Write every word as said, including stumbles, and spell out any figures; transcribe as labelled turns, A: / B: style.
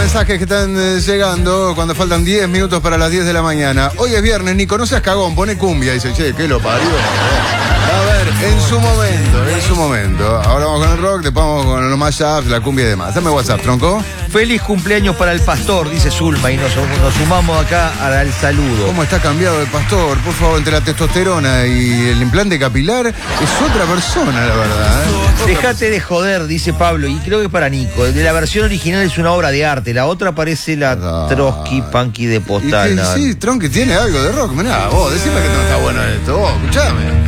A: mensajes que están eh, llegando cuando faltan diez minutos para las diez de la mañana. Hoy es viernes, Nico, no seas cagón, pone cumbia. Dice, che, ¿qué lo parió? A ver, en su momento, en su momento. Ahora vamos con el rock, después vamos con los mashups, la cumbia y demás. Dame WhatsApp, tronco.
B: Feliz cumpleaños para el pastor, dice Zulma, y nos, nos sumamos acá al saludo.
A: ¿Cómo está cambiado el pastor? Por favor, entre la testosterona y el implante capilar, es otra persona, la verdad. ¿eh?
B: Dejate de joder, dice Pablo, y creo que para Nico. De la versión original es una obra de arte, la otra parece la
A: Ah.
B: Trotsky Punky de Postal.
A: Y que, sí, Tronqui tiene algo de rock. Mirá, vos, decime que no está bueno esto. Vos, escuchame.